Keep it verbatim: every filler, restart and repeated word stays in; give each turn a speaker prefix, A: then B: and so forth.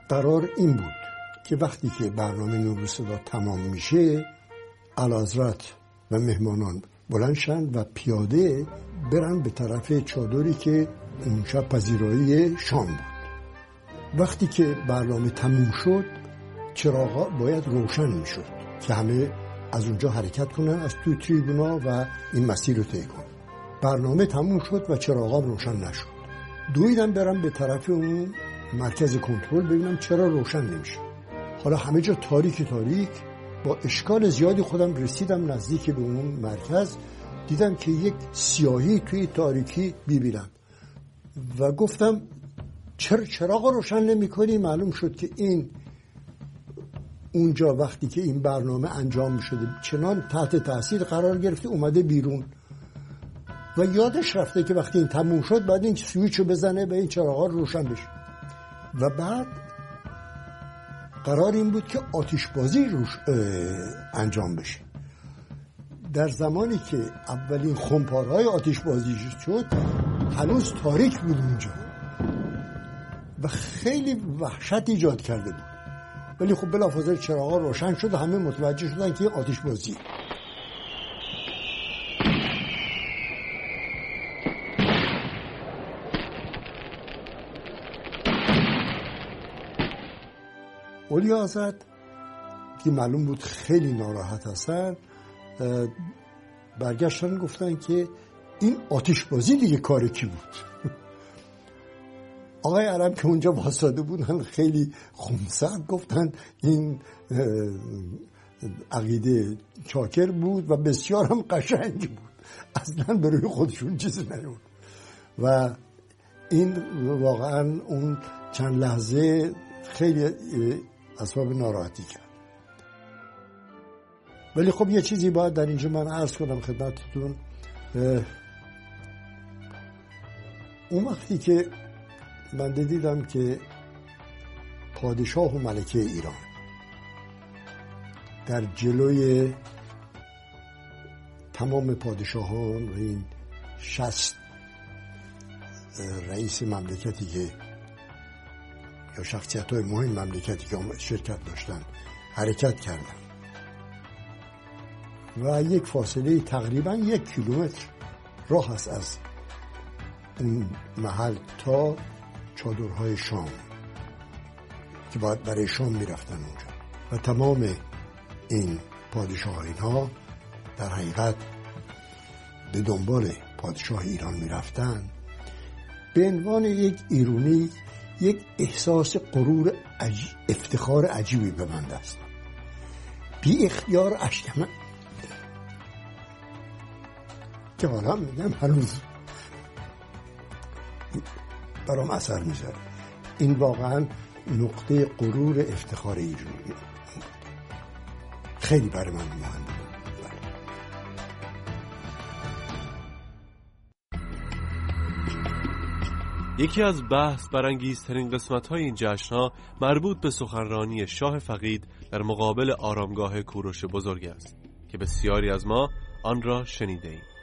A: قرار این بود که وقتی که برنامه نور به صدا تمام میشه اعلیحضرت و مهمانان بلند شن و پیاده برن به طرف چادری که اون شب پذیرایی شام بود. وقتی که برنامه تموم شد چراغا باید روشن میشد که همه از اونجا حرکت کنن از توی تریبونا و این مسیر رو طی کنن. برنامه تموم شد و چراغا روشن نشد. دویدم برم به طرف اون مرکز کنترل ببینم چرا روشن نمیشه. حالا همه جا تاریک تاریک. با اشکال زیادی خودم رسیدم نزدیک به اون مرکز، دیدم که یک سیاهی توی تاریکی میبینم و گفتم چرا چراغ روشن نمی کنی؟ معلوم شد که این اونجا وقتی که این برنامه انجام شده چنان تحت تاثیر قرار گرفته اومده بیرون و یادش رفته که وقتی این تموم شد بعد این سویچو بزنه و این چراغا روشن بشه. و بعد قرار این بود که آتش بازی روش انجام بشه. در زمانی که اولین خمپارهای آتش بازی شد هنوز تاریک بود اونجا و خیلی وحشت ایجاد کرده بود، ولی خب بلافاصله چراغا روشن شد و همه متوجه شدن که آتش بازی. اولی حضرت که معلوم بود خیلی ناراحت هستن برگشتن گفتن که این آتش بازی دیگه کار کی بود؟ آقای عرب که اونجا واساده بودن خیلی خونسرد گفتن این عقیده چاکر بود و بسیار هم قشنگ بود، اصلا به روی خودشون چیزی نیبود. و این واقعا اون چند لحظه خیلی اسباب ناراحتی کرد. ولی خب یه چیزی باید در اینجا من عرض کنم خدمتتون. اون وقتی که من دیدم که پادشاه و ملکه ایران در جلوی تمام پادشاهان و این شصت رئیس مملکتی که یا شخصیت های مهم مملکتی که شرکت داشتن حرکت کردن و یک فاصله تقریبا یک کیلومتر راه است از اون محل تا چادرهای شام که باید برای شام میرفتن اونجا و تمام این پادشاه اینها در حقیقت به دنبال پادشاه ایران میرفتن. به عنوان یک ایرانی یک احساس غرور عجیب، افتخار عجیبی به من دست بی اختیار اشکم که حالا میگم هنوز برام اثر میذاره. این واقعا نقطه غرور افتخار ایرانی خیلی برای من مهم بود.
B: یکی از بحث برانگیزترین قسمت‌های این جشن‌ها مربوط به سخنرانی شاه فقید در مقابل آرامگاه کوروش بزرگ است که بسیاری از ما آن را شنیده‌ایم.